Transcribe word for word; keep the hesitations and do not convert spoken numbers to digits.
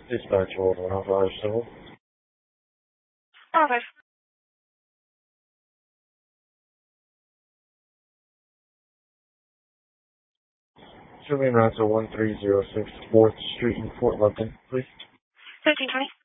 Dispatch hold on authorized civil. Okay. Serving route to one three zero six fourth Street in Fort Lupton, please. fifteen twenty.